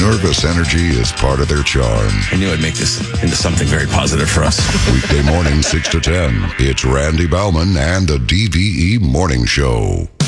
nervous energy is part of their charm. I knew I'd make this into something very positive for us. Weekday morning, 6 to 10. It's Randy Bauman and the DVE Morning Show.